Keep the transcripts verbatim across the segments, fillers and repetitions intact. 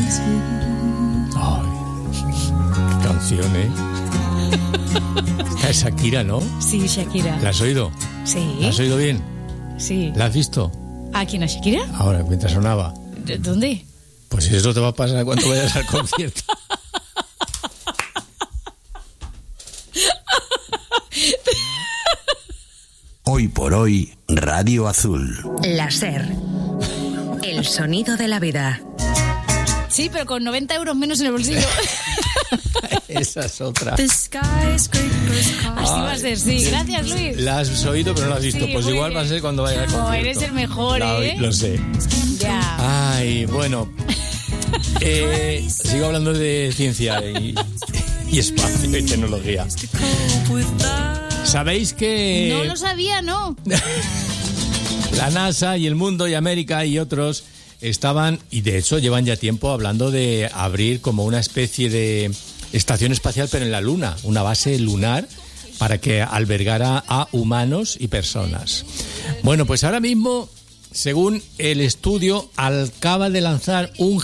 Ay, qué canción, ¿eh? Esta es Shakira, ¿no? Sí, Shakira. ¿La has oído? Sí. ¿La has oído bien? Sí. ¿La has visto? ¿A quién, a Shakira? Ahora, mientras sonaba. ¿Dónde? Pues eso te va a pasar cuando vayas al concierto. Hoy por hoy, Radio Azul. La SER. El sonido de la vida. Sí, pero con noventa euros menos en el bolsillo. Esa es otra. Así va a ser, sí. Gracias, Luis. La has oído, pero no la has visto. Sí, pues igual bien. va a ser cuando vaya al concierto. Oh, eres el mejor, La- ¿eh? Lo sé. Ya. Ay, bueno. Eh, sigo hablando de ciencia y, y espacio y tecnología. ¿Sabéis que No lo sabía, ¿no? la NASA y el mundo y América y otros estaban, y de hecho llevan ya tiempo hablando de abrir como una especie de estación espacial, pero en la Luna, una base lunar para que albergara a humanos y personas? Bueno, pues ahora mismo, según el estudio, acaba de lanzar un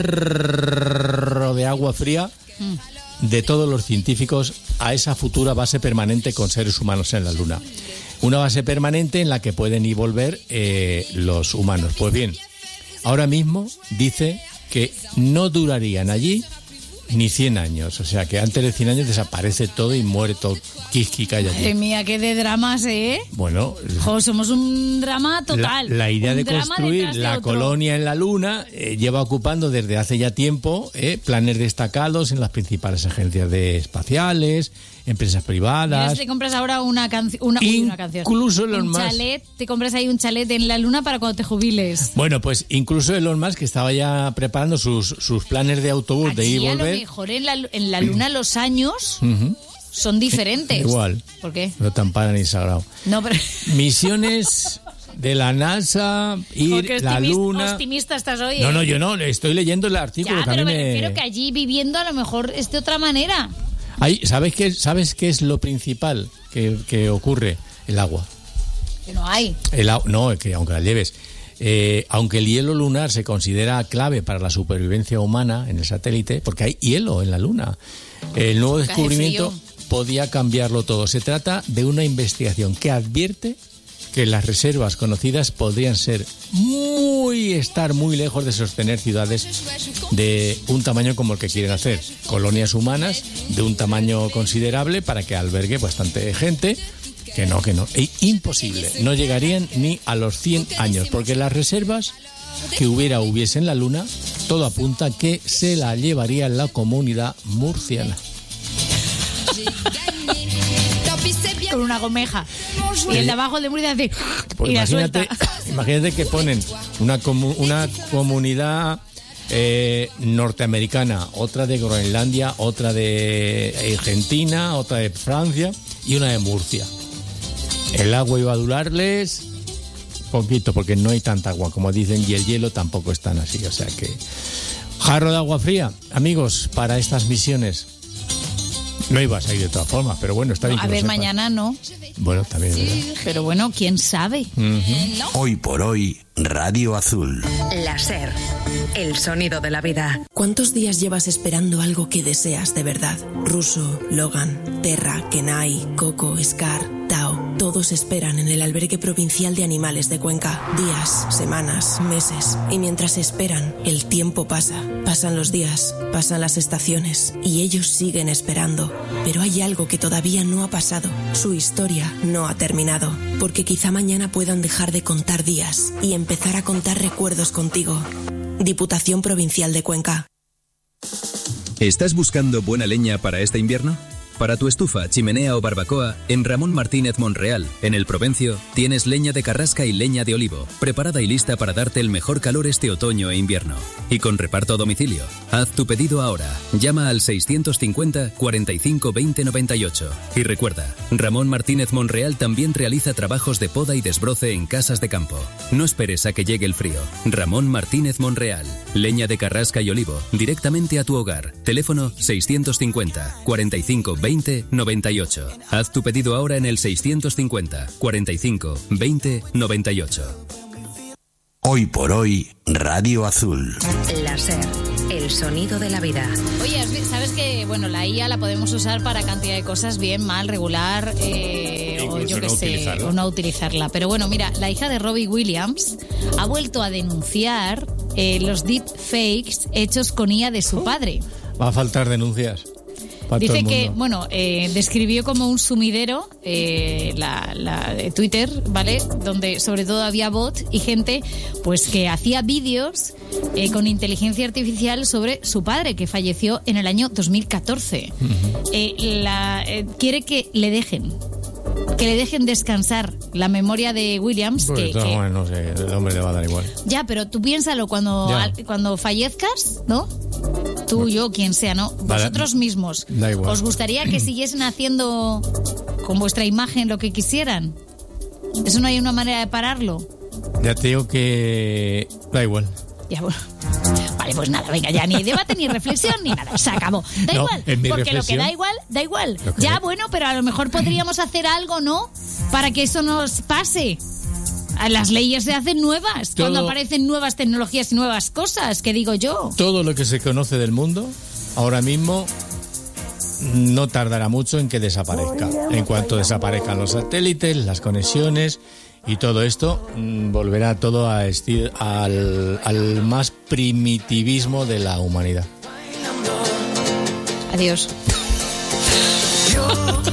jarro de agua fría de todos los científicos a esa futura base permanente con seres humanos en la Luna. Una base permanente en la que pueden ir y volver eh, los humanos. Pues bien, ahora mismo dice que no durarían allí ni cien años. O sea, que antes de cien años desaparece todo y muere todo. Quisqui que hay allí. Madre mía, qué de dramas, ¿eh? Bueno, Jo, somos un drama total. La, la idea Un de drama construir detrás de la otro. colonia en la Luna eh, lleva ocupando desde hace ya tiempo eh, planes destacados en las principales agencias de espaciales, empresas privadas. Mira, si te compras ahora una, canci- una, uy, una canción. Incluso Elon un Musk. chalet, te compras ahí un chalet en la Luna para cuando te jubiles. Bueno, pues incluso Elon Musk, que estaba ya preparando sus, sus planes de autobús de ir y Aquí a lo volver. mejor en la, en la Luna los años Ujú. son diferentes. Igual. ¿Por qué? No tan para ni sagrado. No, pero... Misiones de la NASA, ir Porque la optimista, Luna. optimista estás hoy. No, ¿eh? no, yo no, estoy leyendo el artículo. Ya, que a pero mí me me- refiero que allí viviendo a lo mejor es de otra manera. Ahí, ¿sabes qué, ¿Sabes qué es lo principal que, que ocurre? El agua. Que no hay. El, au- no, que aunque la lleves. Eh, aunque el hielo lunar se considera clave para la supervivencia humana en el satélite, porque hay hielo en la Luna, el nuevo Cae descubrimiento frío. podía cambiarlo todo. Se trata de una investigación que advierte que las reservas conocidas podrían ser muy, estar muy lejos de sostener ciudades de un tamaño como el que quieren hacer. Colonias humanas de un tamaño considerable para que albergue bastante gente. Que no, que no. Es imposible. No llegarían ni a los cien años, porque las reservas que hubiera o hubiese en la Luna, todo apunta que se la llevaría la comunidad murciana. Con una gomeja. Y el de abajo el de Murcia hace... Pues y la imagínate, suelta. imagínate que ponen una, comu- una comunidad eh, norteamericana, otra de Groenlandia, otra de Argentina, otra de Francia y una de Murcia. El agua iba a durarles poquito, porque no hay tanta agua, como dicen, y el hielo tampoco es tan así. O sea que... Jarro de agua fría, amigos, para estas misiones. No ibas a ir de todas formas, pero bueno, está bien. A que lo ver, sepas. mañana no. Bueno, también es verdad. Pero bueno, quién sabe. Hoy por hoy, Radio Azul. La SER. El sonido de la vida. ¿Cuántos días llevas esperando algo que deseas de verdad? Russo, Logan, Terra, Kenai, Coco, Scar, Tao. Todos esperan en el albergue provincial de animales de Cuenca. Días, semanas, meses. Y mientras esperan, el tiempo pasa. Pasan los días, pasan las estaciones. Y ellos siguen esperando. Pero hay algo que todavía no ha pasado. Su historia no ha terminado. Porque quizá mañana puedan dejar de contar días y empezar a contar recuerdos contigo. Diputación Provincial de Cuenca. ¿Estás buscando buena leña para este invierno? Para tu estufa, chimenea o barbacoa, en Ramón Martínez Monreal, en el Provencio, tienes leña de carrasca y leña de olivo, preparada y lista para darte el mejor calor este otoño e invierno. Y con reparto a domicilio. Haz tu pedido ahora. Llama al seiscientos cincuenta, cuarenta y cinco, veinte, noventa y ocho. Y recuerda, Ramón Martínez Monreal también realiza trabajos de poda y desbroce en casas de campo. No esperes a que llegue el frío. Ramón Martínez Monreal. Leña de carrasca y olivo, directamente a tu hogar. Teléfono seiscientos cincuenta, cuarenta y cinco, veinte, noventa y ocho. Haz tu pedido ahora en el seiscientos cincuenta, cuarenta y cinco, veinte, noventa y ocho. Hoy por hoy, Radio Azul. La SER. El sonido de la vida. Oye, ¿sabes que bueno, la I A la podemos usar para cantidad de cosas, bien, mal, regular, eh, o yo qué no sé, utilizarla. o no utilizarla? Pero bueno, mira, la hija de Robbie Williams ha vuelto a denunciar eh, los deepfakes hechos con I A de su padre. Va a faltar denuncias. para todo Dice el que, mundo. bueno, eh, describió como un sumidero eh, la, la de Twitter, ¿vale? Donde sobre todo había bot y gente pues que hacía vídeos eh, con inteligencia artificial sobre su padre, que falleció en el año dos mil catorce. Uh-huh. eh, la, eh, quiere que le dejen. Que le dejen descansar la memoria de Williams. Pues que, todo, que... bueno, no sé, el hombre le va a dar igual. Ya, pero tú piénsalo, cuando, al, cuando fallezcas, ¿no? Tú, yo, quien sea, ¿no? Vale. Vosotros mismos. Da igual. ¿Os gustaría que siguiesen haciendo con vuestra imagen lo que quisieran? ¿Eso no hay una manera de pararlo? Ya te digo que da igual. Ya, bueno. Vale, pues nada, venga, ya ni debate, ni reflexión, ni nada, se acabó. Da No, igual, en mi porque reflexión, lo que da igual, da igual. Lo que Ya, da- bueno, pero a lo mejor podríamos hacer algo, ¿no? Para que eso nos pase. A Las leyes se hacen nuevas, Todo- cuando aparecen nuevas tecnologías y nuevas cosas, que digo yo. Todo lo que se conoce del mundo, ahora mismo, no tardará mucho en que desaparezca. En cuanto desaparezcan los satélites, las conexiones y todo esto, mmm, volverá todo a esti- al, al más primitivismo de la humanidad. Adiós.